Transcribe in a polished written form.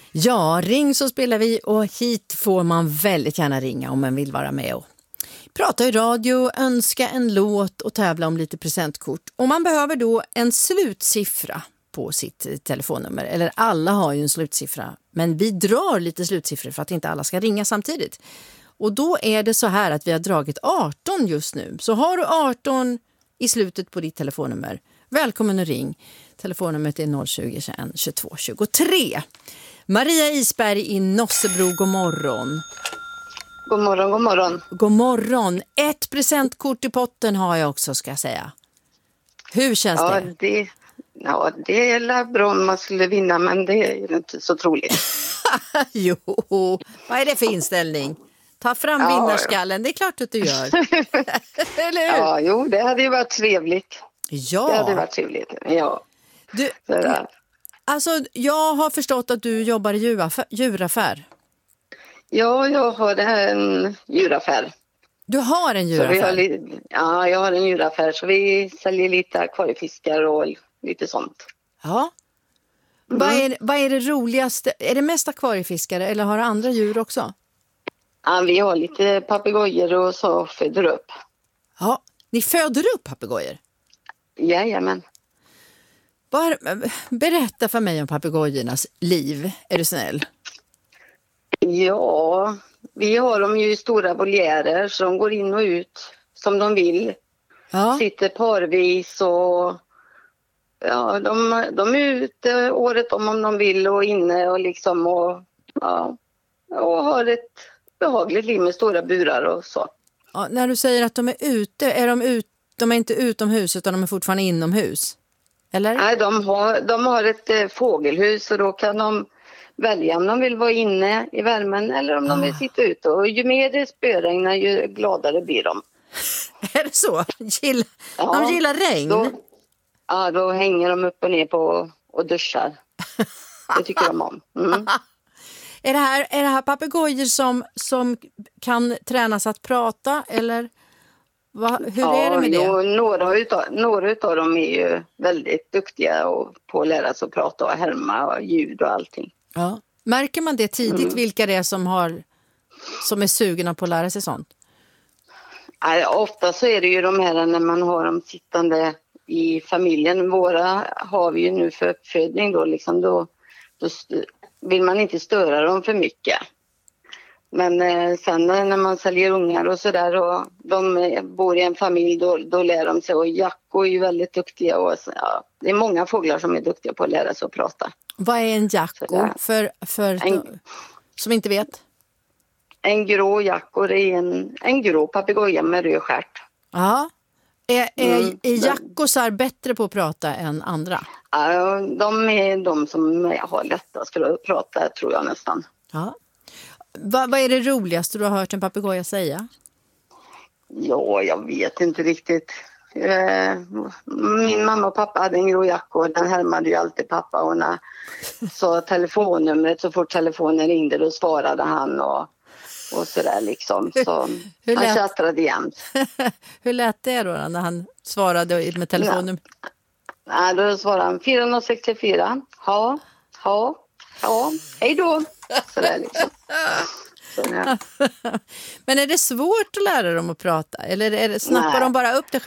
Ja, ring så spelar vi och hit får man väldigt gärna ringa om man vill vara med och prata i radio, önska en låt och tävla om lite presentkort. Och man behöver då en slutsiffra på sitt telefonnummer. Eller alla har ju en slutsiffra, men vi drar lite slutsiffror för att inte alla ska ringa samtidigt. Och då är det så här att vi har dragit 18 just nu. Så har du 18 i slutet på ditt telefonnummer, välkommen och ring. Telefonnumret är 020-21 22 23. Maria Isberg i Nossebro, god morgon. God morgon, god morgon. God morgon. Ett presentkort i potten har jag också, ska jag säga. Hur känns det? Det är bra om man skulle vinna, men det är ju inte så troligt. Jo, vad är det för inställning? Ta fram vinnarskallen, det är klart att du gör. Eller hur? Ja, jo, det hade ju varit trevligt. Ja. Det hade varit trevligt, ja. Alltså, jag har förstått att du jobbar i djuraffär. Ja, jag har en djuraffär. Du har en djuraffär? Jag har en djuraffär, så vi säljer lite akvariefiskar och lite sånt. Ja. Vad är det roligaste? Är det mest akvariefiskare eller har du andra djur också? Ja, vi har lite papegojor och så föder upp. Ja, ni föder upp papegojor? Jajamän. Berätta för mig om papegojornas liv, är du snäll? Ja, vi har dem ju i stora voljärer som går in och ut som de vill. Ja. Sitter parvis och ja, de är ute året om de vill och inne och liksom och har ett behagligt liv med stora burar och så. Ja, när du säger att de är ute, de är inte utomhus utan de är fortfarande inomhus? Eller? Nej, de har ett fågelhus och då kan de välja om de vill vara inne i värmen eller om de vill sitta ute. Och ju mer det spöregnar, ju gladare blir de. Är det så? De gillar regn? Då hänger de upp och ner på och duschar. Det tycker de om. Mm. Är det här papegojor som kan tränas att prata eller hur är det med det? Några utav dem är ju väldigt duktiga på att lära sig att prata och härma och ljud och allting. Ja. Märker man det tidigt vilka det är som är sugna på att lära sig sånt? Ofta så är det ju de här när man har dem sittande i familjen. Våra har vi ju nu för uppfödning då liksom då vill man inte störa dem för mycket. Men sen när man säljer ungar och sådär och de bor i en familj då lär de sig. Och jackor är ju väldigt duktiga. Och, det är många fåglar som är duktiga på att lära sig att prata. Vad är en jacko som inte vet? En grå jacko är en grå papegoja med röd stjärt. Ja. Är jackosar bättre på att prata än andra? Ja, de är de som har lättast för att prata, tror jag nästan. Ja. Vad är det roligaste du har hört en papegoja säga? Ja, jag vet inte riktigt. Min mamma och pappa hade en grå jacka och den härmade ju alltid pappa. Och när så telefonnumret, så fort telefonen ringde då svarade han och sådär liksom. Så han tjattrade jämt. Hur lät det då när han svarade med telefonnumret? Nej, då svarade han 464. Ja, hej då. Sådär liksom. Så, ja. Men är det svårt att lära dem att prata? Eller snappar de bara upp det